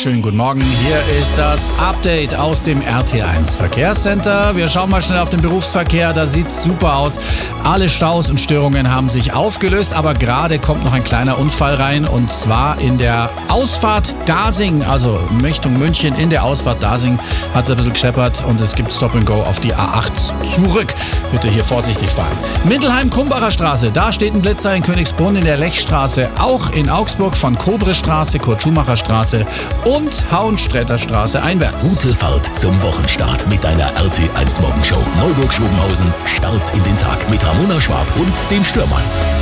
Schönen guten Morgen. Hier ist das Update aus dem RT1 Verkehrscenter. Wir schauen mal schnell auf den Berufsverkehr. Da sieht's super aus. Alle Staus und Störungen haben sich aufgelöst, aber gerade kommt noch ein kleiner Unfall rein, und zwar in der Ausfahrt Dasing, also Richtung München. In der Ausfahrt Dasing hat es ein bisschen gescheppert und es gibt Stop and Go auf die A8 zurück. Bitte hier vorsichtig fahren. Mittelheim-Krumbacher Straße, da steht ein Blitzer in Königsbrunn, in der Lechstraße, auch in Augsburg von Kobre-Straße, Kurt-Schumacher-Straße und Hauensträter Straße einwärts. Gute Fahrt zum Wochenstart mit deiner RT1 Morgenshow. Neuburg-Schwobenhausens Start in den Tag mit Ramona Schwab und dem Stürmann.